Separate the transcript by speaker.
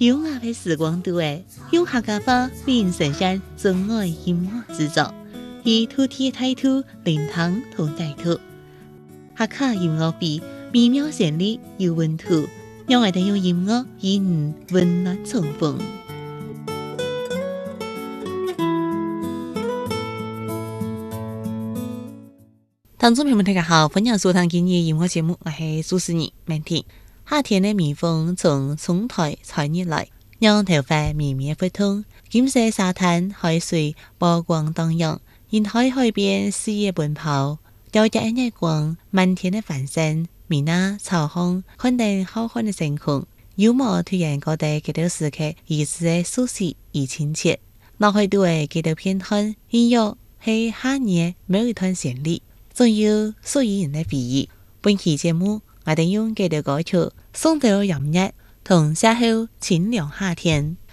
Speaker 1: 优雅的时光度诶，用客家话为人呈现真爱音乐制作，以土地态度灵堂同在土。客家音乐比美妙旋律有温度，让我哋用音乐与你温暖重逢。听众朋友们，大家好，欢迎收听今日音乐节目，我是主持人曼婷。夏天的微风从冲台吹入来，让头发绵绵不通。金色沙滩海水波光荡漾，沿海边视野奔跑，皎洁的日光，漫天的繁星，米娜朝空，看到浩瀚的星空。幽默突然觉得这段时刻如此的熟悉而亲切。脑海中的这段片段，音乐是夏日每一段旋律，总有属于人的回忆。本期节目，我哋用这段歌曲送到炎热同邂逅清凉夏天。